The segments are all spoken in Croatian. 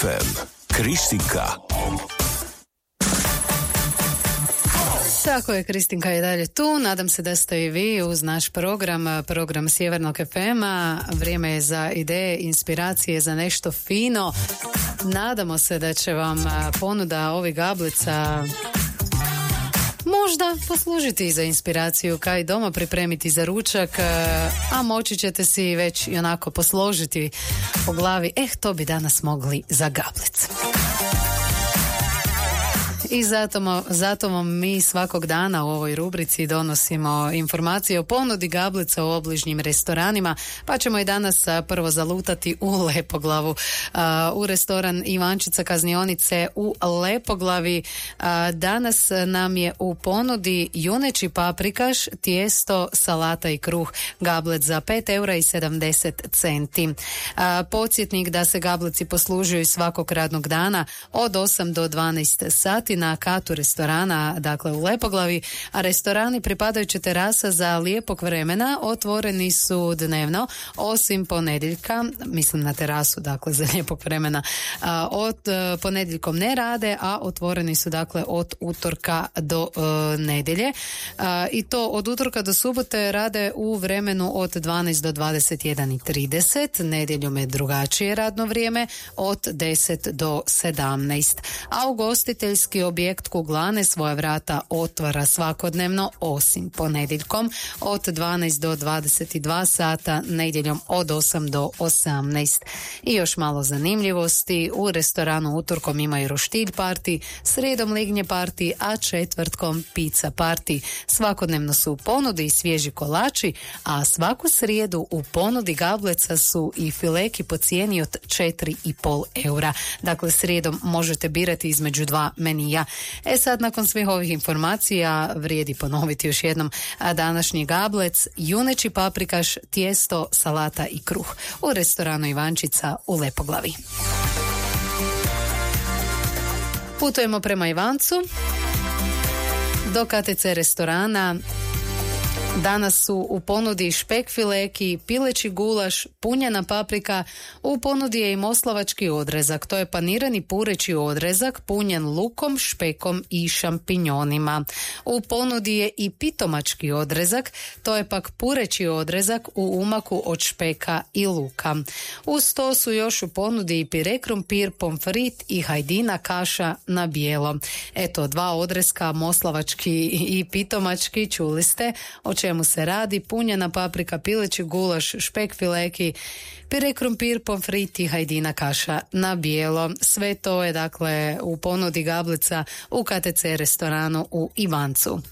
FM. Kristinka. Tako je, Kristinka je dalje tu. Nadam se da ste i vi uz naš program Sjevernog FM-a. Vrijeme je za ideje, inspiracije, za nešto fino. Nadamo se da će vam ponuda ovih gablica možda poslužiti i za inspiraciju, kao i doma pripremiti za ručak, a moći ćete si već i onako posložiti u glavi, to bi danas mogli za gablice. I zato vam mi svakog dana u ovoj rubrici donosimo informacije o ponudi gablica u obližnjim restoranima, pa ćemo i danas prvo zalutati u Lepoglavu, u restoran Ivančica Kaznionice u Lepoglavi. Danas nam je u ponudi juneći paprikaš, tijesto, salata i kruh, gablet za 5,70 €. Podsjetnik da se gableci poslužuju svakog radnog dana od 8 do 12 sati na katu restorana, dakle u Lepoglavi, a restorani pripadajuće terasa za lijepog vremena otvoreni su dnevno, osim ponedjeljka, mislim na terasu, dakle za lijepog vremena, od ponedjeljkom ne rade, a otvoreni su dakle od utorka do nedjelje, i to od utorka do subote rade u vremenu od 12 do 21:30, nedjeljom je drugačije radno vrijeme od 10 do 17, a ugostiteljski objekt Kuglane svoja vrata otvara svakodnevno osim ponedjeljkom od 12 do 22 sata, nedjeljom od 8 do 18. I još malo zanimljivosti, u restoranu utorkom imaju roštilj parti, srijedom lignje parti, a četvrtkom pizza parti. Svakodnevno su u ponudi i svježi kolači, a svaku srijedu u ponudi gableca su i fileki po cijeni od 4,5 €. Dakle, srijedom možete birati između dva menija. Sad, nakon svih ovih informacija, vrijedi ponoviti još jednom današnji gablec, juneći paprikaš, tijesto, salata i kruh u restoranu Ivančica u Lepoglavi. Putujemo prema Ivancu do KTC restorana. Danas su u ponudi špek fileki, pileći gulaš, punjena paprika, u ponudi je i moslavački odrezak, to je panirani pureći odrezak, punjen lukom, špekom i šampinjonima. U ponudi je i pitomački odrezak, to je pak pureći odrezak u umaku od špeka i luka. Uz to su još u ponudi i pire krumpir, pomfrit i hajdina kaša na bijelo. Eto, dva odreska, moslavački i pitomački, čuli ste o čemu se radi: punjena paprika, pileći gulaš, špek fileki, pire krumpir, pomfrit i hajdina kaša na bijelo. Sve to je dakle u ponudi gablica u KTC restoranu u Ivancu.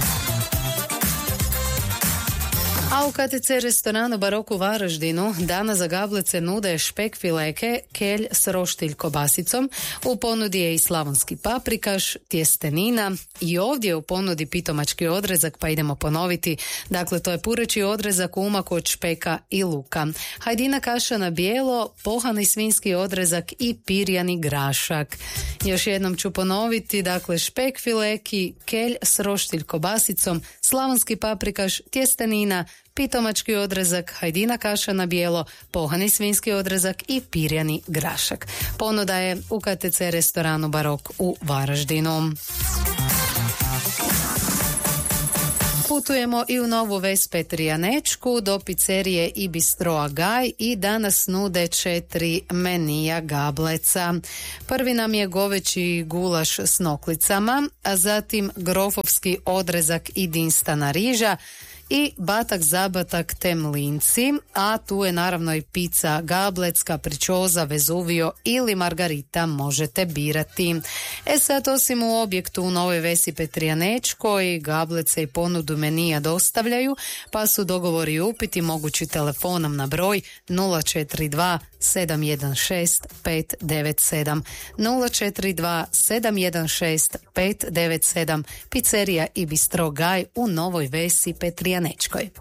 A u KTC restoranu Barok u Varaždinu danas za gablice nude špek fileke, kelj s roštilj kobasicom, u ponudi je i slavonski paprikaš, tjestenina i ovdje u ponudi pitomački odrezak, pa idemo ponoviti. Dakle, to je pureći odrezak u umaku od špeka i luka, hajdina kaša na bijelo, pohani svinjski odrezak i pirjani grašak. Još jednom ću ponoviti, dakle špek fileki, kelj s roštilj kobasicom, slavonski paprikaš, tjestenina, pitomački odrezak, hajdina kaša na bijelo, pohani svinjski odrezak i pirjani grašak. Ponuda je u KTC restoranu Barok u Varaždinu. Putujemo i u Novu Ves Petrijanečku do pizzerije i bistroa Gaj i danas nude 4 menija gableca. Prvi nam je goveći gulaš s noklicama, a zatim grofovski odrezak i dinstana riža i batak zabatak te mlinci, a tu je naravno i pizza gablec, kapričoza, vezuvio ili margarita, možete birati. Sad, osim u objektu u Novoj Vesi Petrijanečkoj, gablece i ponudu menija dostavljaju, pa su dogovori i upiti mogući telefonom na broj 042 716 597 042 716 597, pizzerija i bistro Gaj u Novoj Vesi Petrijanečkoj.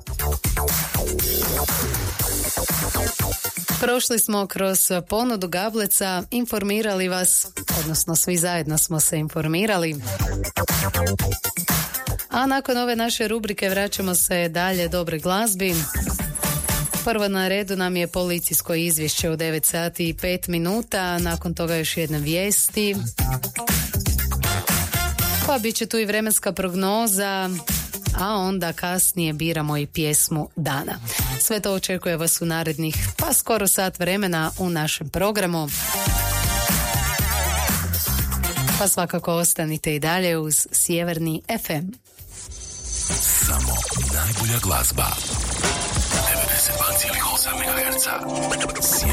Prošli smo kroz ponudu gableca, informirali vas, odnosno svi zajedno smo se informirali. A nakon ove naše rubrike vraćamo se dalje dobre glazbi. Prvo na redu nam je policijsko izvješće u 9 sati i 5 minuta, nakon toga još jedne vijesti. Pa bit će tu i vremenska prognoza, a onda kasnije biramo i pjesmu dana. Sve to očekuje vas u narednih pa skoro sat vremena u našem programu. Pa svakako ostanite i dalje uz Sjeverni FM. Samo najbolja glazba. 92,8 MHz.